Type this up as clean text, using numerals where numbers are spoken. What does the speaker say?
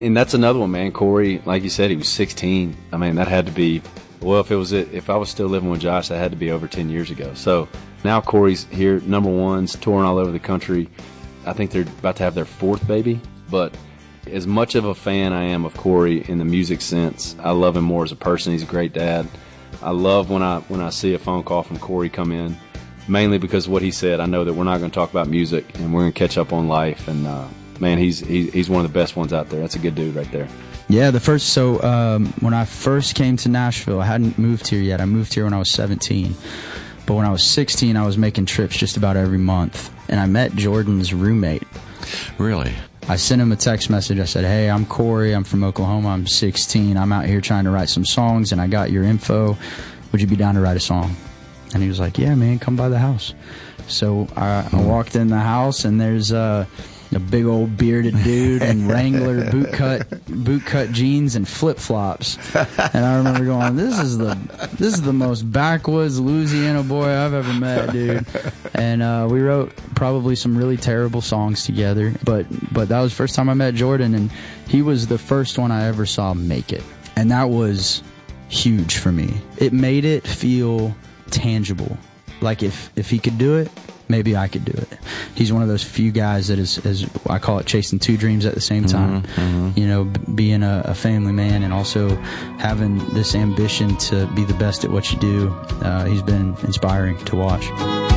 And that's another one, man. Corey, like you said, he was 16. I mean, that had to be, well, if I was still living with Josh, that had to be over 10 years ago. So now Corey's here, number ones, touring all over the country. I think they're about to have their fourth baby. But as much of a fan I am of Corey in the music sense, I love him more as a person. He's a great dad. I love when I see a phone call from Corey come in, mainly because of what he said. I know that we're not going to talk about music, and we're going to catch up on life. And man, he's one of the best ones out there. That's a good dude right there. Yeah, when I first came to Nashville, I hadn't moved here yet. I moved here when I was 17. But when I was 16, I was making trips just about every month. And I met Jordan's roommate. Really? I sent him a text message. I said, hey, I'm Corey. I'm from Oklahoma. I'm 16. I'm out here trying to write some songs, and I got your info. Would you be down to write a song? And he was like, yeah, man, come by the house. So I walked in the house, and there's a big old bearded dude in Wrangler boot cut jeans and flip flops. And I remember going, this is the most backwoods Louisiana boy I've ever met, dude. And we wrote probably some really terrible songs together. But that was the first time I met Jordan, and he was the first one I ever saw make it. And that was huge for me. It made it feel tangible. Like if he could do it, maybe I could do it. He's one of those few guys that is I call it chasing two dreams at the same time. Mm-hmm. You know, being a family man and also having this ambition to be the best at what you do. He's been inspiring to watch.